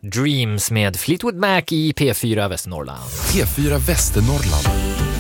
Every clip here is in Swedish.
Dreams med Fleetwood Mac i P4 Västernorrland. P4 Västernorrland.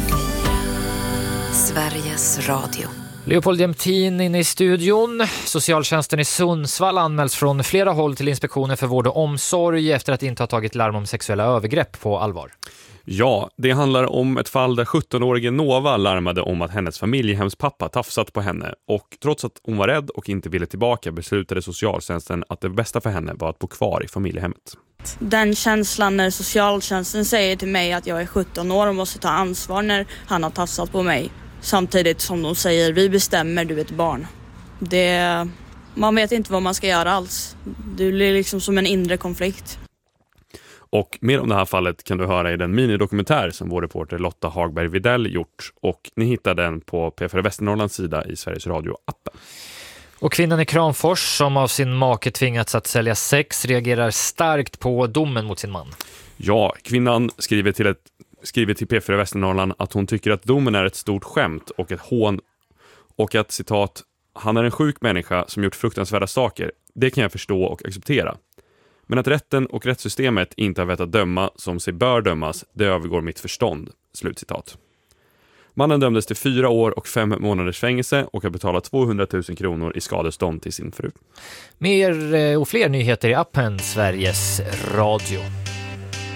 Sveriges Radio. Leopold Jämtin inne i studion. Socialtjänsten i Sundsvall anmäls från flera håll till Inspektionen för vård och omsorg efter att inte ha tagit larm om sexuella övergrepp på allvar. Ja, det handlar om ett fall där 17-årige Nova larmade om att hennes familjehemspappa tafsat på henne, och trots att hon var rädd och inte ville tillbaka beslutade socialtjänsten att det bästa för henne var att bo kvar i familjehemmet. Den känslan när socialtjänsten säger till mig att jag är 17 år och måste ta ansvar när han har tafsat på mig, samtidigt som de säger vi bestämmer, du är ett barn. Man vet inte vad man ska göra alls. Det blir liksom som en inre konflikt. Och mer om det här fallet kan du höra i den minidokumentär som vår reporter Lotta Hagberg Videll gjort, och ni hittar den på P4 Västernorrlands sida i Sveriges Radio-appen. Och kvinnan i Kramfors som av sin make tvingats att sälja sex reagerar starkt på domen mot sin man. Ja, kvinnan skriver till P4 Västernorrland att hon tycker att domen är ett stort skämt och ett hån, och att, citat, han är en sjuk människa som gjort fruktansvärda saker. Det kan jag förstå och acceptera. Men att rätten och rättssystemet inte har vett att döma som sig bör dömas, det övergår mitt förstånd. Slutcitat. Mannen dömdes till 4 år och 5 månaders fängelse och har betalat 200 000 kronor i skadestånd till sin fru. Mer och fler nyheter i appen Sveriges Radio.